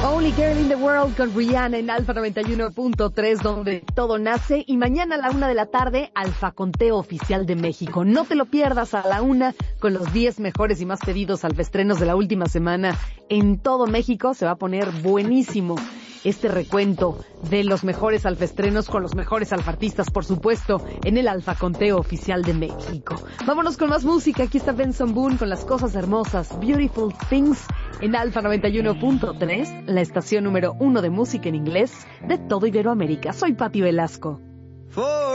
Only Girl in the World con Rihanna en Alfa 91.3, donde todo nace. Y mañana a la 1 de la tarde, Alfa Conteo Oficial de México. No te lo pierdas, a la 1 con los 10 mejores y más pedidos alfestrenos de la última semana en todo México. Se va a poner buenísimo este recuento de los mejores alfestrenos con los mejores alfartistas, por supuesto, en el Alfa Conteo Oficial de México. Vámonos con más música. Aquí está Benson Boone con Las Cosas Hermosas, Beautiful Things, en Alfa 91.3, la estación número 1 de música en inglés de todo Iberoamérica. Soy Pati Velasco.